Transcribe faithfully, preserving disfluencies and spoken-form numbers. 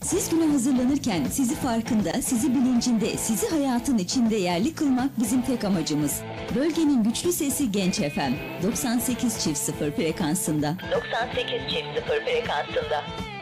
Siz güne hazırlanırken sizi farkında, sizi bilincinde, sizi hayatın içinde yerli kılmak bizim tek amacımız. Bölgenin güçlü sesi Genç F M doksan sekiz çift sıfır frekansında. doksan sekiz çift sıfır frekansında.